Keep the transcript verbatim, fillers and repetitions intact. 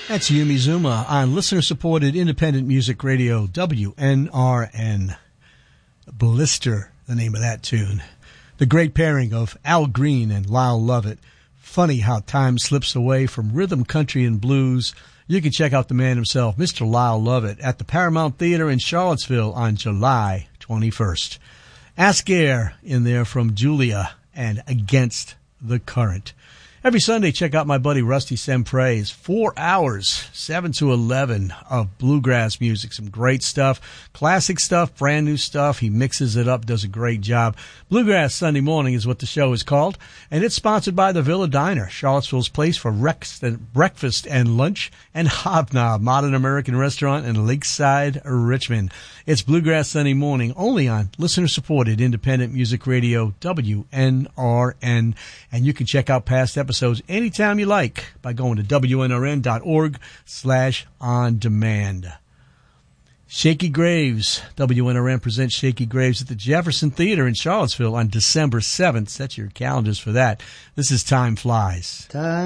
That's Yumi Zuma on listener-supported independent music radio, W N R N. Blister, the name of that tune. The great pairing of Al Green and Lyle Lovett. Funny how time slips away from rhythm, country, and blues. You can check out the man himself, Mister Lyle Lovett, at the Paramount Theater in Charlottesville on July twenty-first. Ask Air in there from Julia and Against the Current. Every Sunday, check out my buddy Rusty Sempre's four hours, seven to eleven, of bluegrass music. Some great stuff, classic stuff, brand new stuff. He mixes it up, does a great job. Bluegrass Sunday Morning is what the show is called, and it's sponsored by the Villa Diner, Charlottesville's place for breakfast and lunch, and Hobnob, modern American restaurant in Lakeside, Richmond. It's Bluegrass Sunday Morning, only on listener-supported independent music radio, W N R N, and you can check out past episodes anytime you like by going to W N R N dot org slash on demand. Shaky Graves. W N R N presents Shaky Graves at the Jefferson Theater in Charlottesville on December seventh. Set your calendars for that. This is Time Flies. Time